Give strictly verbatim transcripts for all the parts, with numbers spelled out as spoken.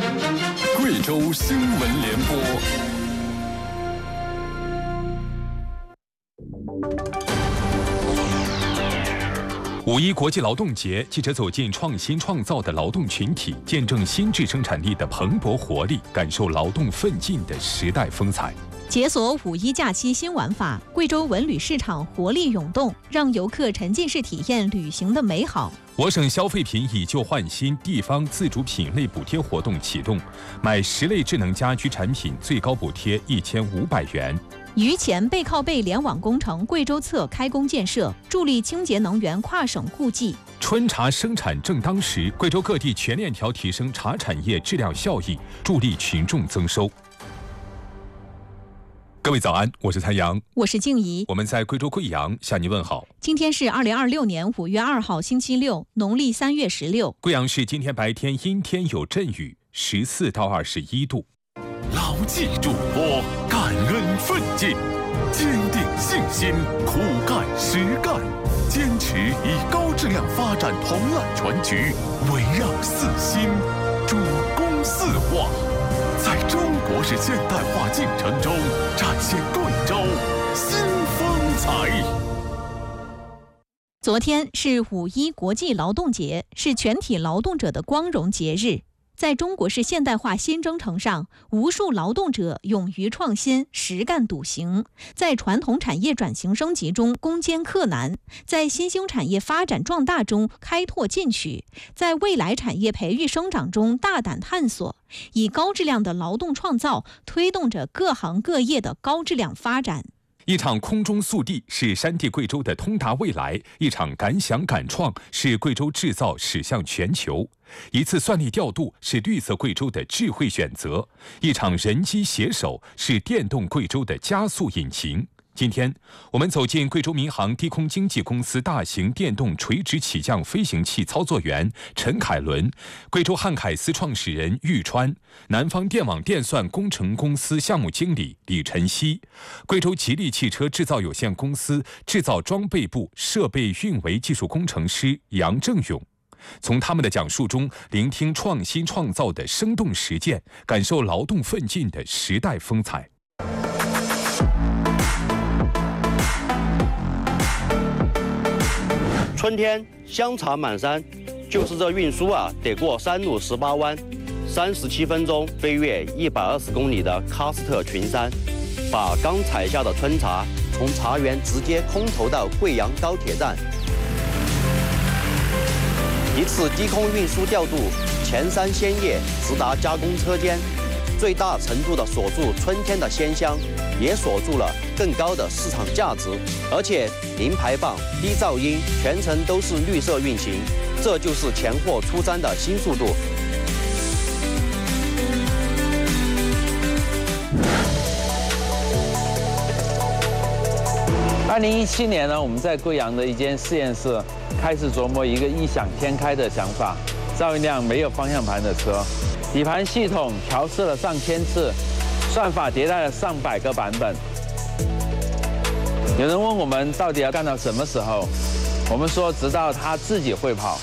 贵州新闻联播。五一国际劳动节，记者走进创新创造的劳动群体，见证新质生产力的蓬勃活力，感受劳动奋进的时代风采。 解锁五一假期新玩法，贵州文旅市场活力涌动，让游客沉浸式体验旅行的美好。 我省消费品以旧换新地方自主品类补贴活动启动，买十类智能家居产品最高补贴一千五百元。 榆钱背靠背联网工程贵州侧开工建设，助力清洁能源跨省互济。 春茶生产正当时，贵州各地全链条提升茶产业质量效益，助力群众增收。各位早安，我是蔡阳， 我是静怡， 我们在贵州贵阳向您问好。 今天是二零二六年五月二号星期六，农历三月十六。 贵阳市今天白天阴天有阵雨，十四到二十一度。 牢记嘱托，感恩奋进，坚定信心，苦干实干，坚持以高质量发展统揽全局，围绕四新，主攻四化，在中国式现代化进程中展现贵州新风采。 昨天是五一国际劳动节，是全体劳动者的光荣节日。在中国式现代化新征程上，无数劳动者勇于创新，实干笃行，在传统产业转型升级中攻坚克难，在新兴产业发展壮大中开拓进取，在未来产业培育生长中大胆探索，以高质量的劳动创造推动着各行各业的高质量发展。 一场空中速递是山地贵州的通达未来，一场敢想敢创是贵州制造驶向全球，一次算力调度是绿色贵州的智慧选择，一场人机携手是电动贵州的加速引擎。今天，我们走进贵州民航低空经济公司大型电动垂直起降飞行器操作员陈凯伦，贵州汉凯斯创始人玉川，南方电网电算工程公司项目经理李晨曦，贵州吉利汽车制造有限公司制造装备部设备运维技术工程师杨正勇。从他们的讲述中，聆听创新创造的生动实践，感受劳动奋进的时代风采。 春天香茶满山，就是这运输啊，得过山路十八弯，三十七分钟飞越一百二十公里的喀斯特群山，把刚采下的春茶从茶园直接空投到贵阳高铁站。一次低空运输调度，前山鲜叶直达加工车间，最大程度地锁住春天的鲜香，也锁住了更高的市场价值，而且零排放、低噪音，全程都是绿色运行，这就是前货出山的新速度。 二零一七年呢，我们在贵阳的一间实验室开始琢磨一个异想天开的想法，造一辆没有方向盘的车。底盘系统调试了上千次，算法迭代了上百个版本。有人问我们到底要干到什么时候？我们说直到它自己会跑。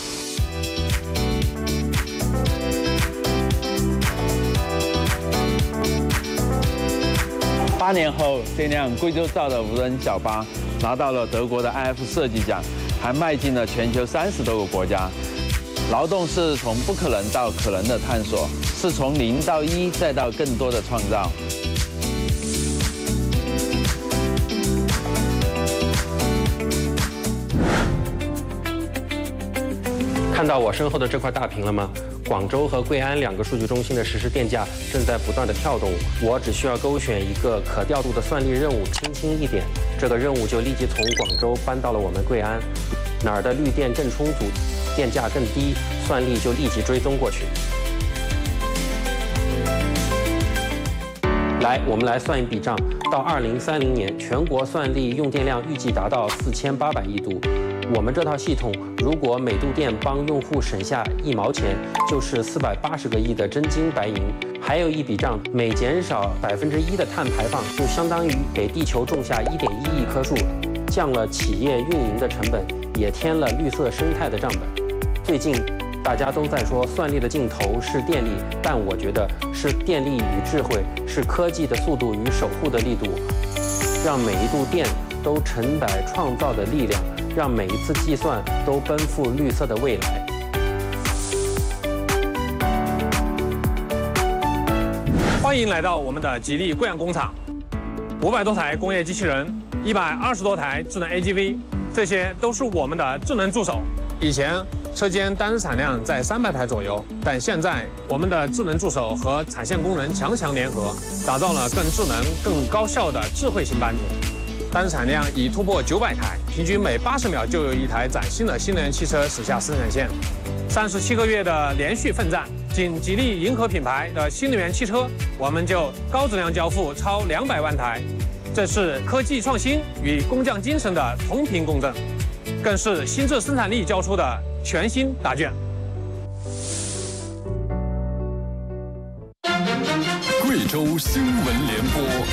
八年后，这辆贵州造的无人小巴拿到了德国的 I F 设计奖，还迈进了全球三十多个国家。劳动是从不可能到可能的探索，是从零到一，再到更多的创造。 看到我身后的这块大屏了吗？广州和贵安两个数据中心的实时电价正在不断的跳动，我只需要勾选一个可调度的算力任务，轻轻一点，这个任务就立即从广州搬到了我们贵安，哪儿的绿电更充足，电价更低，算力就立即追踪过去。来，我们来算一笔账，到二零三零年，全国算力用电量预计达到四千八百亿度。我们这套系统，如果每度电帮用户省下一毛钱，就是四百八十个亿的真金白银。还有一笔账，每减少百分之一的碳排放，就相当于给地球种下一点一亿棵树，降了企业运营的成本，也添了绿色生态的账本。最近， 大家都在说算力的尽头是电力，但我觉得是电力与智慧，是科技的速度与守护的力度，让每一度电都承载创造的力量，让每一次计算都奔赴绿色的未来。 欢迎来到我们的吉利贵阳工厂，五百多台工业机器人，一百二十多台智能 A G V， 这些都是我们的智能助手。以前车间单日产量在三百台左右，但现在我们的智能助手和产线工人强强联合，打造了更智能、更高效的智慧型班组。单日产量已突破九百台，平均每八十秒就有一台崭新的新能源汽车驶下生产线。三十七个月的连续奋战，仅吉利银河品牌的新能源汽车，我们就高质量交付超两百万台，这是科技创新与工匠精神的同频共振，更是新智生产力交出的全新答卷。 贵州新闻联播。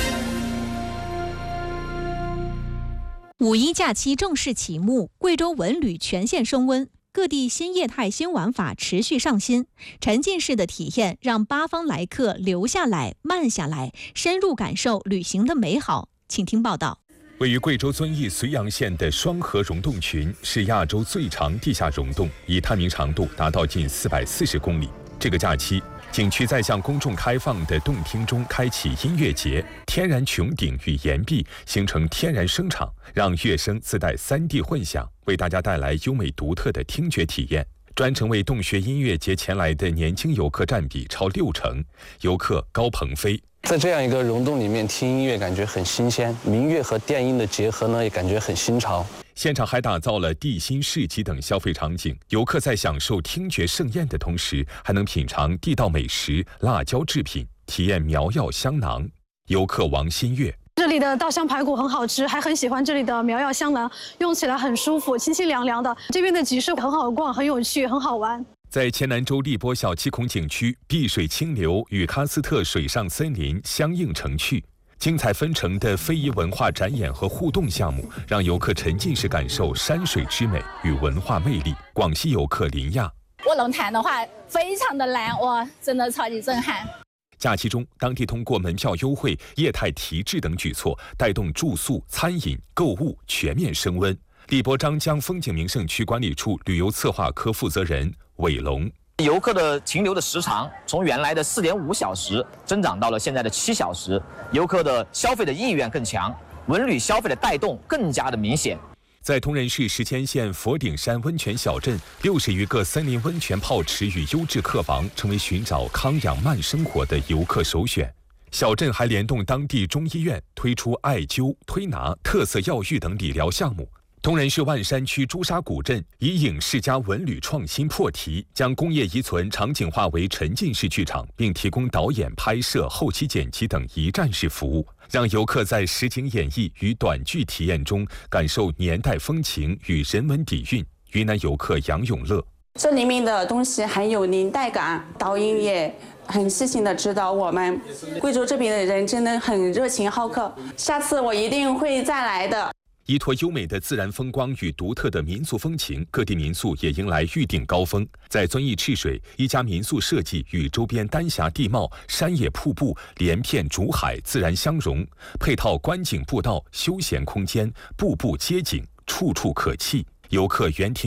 五一假期正式启幕，贵州文旅全线升温，各地新业态新玩法持续上新，沉浸式的体验让八方来客留下来、慢下来，深入感受旅行的美好。请听报道。 位于贵州遵义绥阳县的双河溶洞群是亚洲最长地下溶洞，已探明长度达到近四百四十公里。这个假期，景区在向公众开放的洞厅中开启音乐节，天然穹顶与岩壁形成天然声场，让乐声自带 三 D 混响，为大家带来优美独特的听觉体验。专程为洞穴音乐节前来的年轻游客占比超六成。游客高鹏飞。 在这样一个溶洞里面听音乐，感觉很新鲜，民乐和电音的结合呢，也感觉很新潮。 现场还打造了地心市集等消费场景，游客在享受听觉盛宴的同时，还能品尝地道美食、辣椒制品，体验苗药香囊。游客王新月。 这里的稻香排骨很好吃，还很喜欢这里的苗药香囊，用起来很舒服，清清凉凉的。这边的集市很好逛，很有趣，很好玩。 在黔南州荔波小七孔景区，碧水清流与喀斯特水上森林相映成趣，精彩纷呈的非遗文化展演和互动项目，让游客沉浸式感受山水之美与文化魅力。广西游客林亚， 卧龙潭的话非常的蓝，哇，真的超级震撼。 假期中，当地通过门票优惠、业态提质等举措，带动住宿、餐饮、购物全面升温。荔波张江风景名胜区管理处旅游策划科负责人韦龙。 游客的停留的时长从原来的四点五小时增长到了现在的七小时，游客的消费的意愿更强，文旅消费的带动更加的明显。 在通仁市石阡县佛顶山温泉小镇，六十余个森林温泉泡池与优质客房，成为寻找康养慢生活的游客首选。小镇还联动当地中医院，推出艾灸、推拿、特色药浴等理疗项目。通仁市万山区朱砂古镇以影视加文旅创新破题，将工业遗存场景化为沉浸式剧场，并提供导演、拍摄、后期剪辑等一站式服务，让游客在实景演绎与短剧体验中感受年代风情与人文底蕴。云南游客杨永乐， 这里面的东西很有年代感，导演也很细心的指导我们。贵州这边的人真的很热情好客，下次我一定会再来的。 依托优美的自然风光与独特的民俗风情，各地民宿也迎来预订高峰。在遵义赤水，一家民宿设计与周边丹霞地貌、山野瀑布、连片竹海自然相融，配套观景步道、休闲空间，步步街景，处处可憩。游客原庭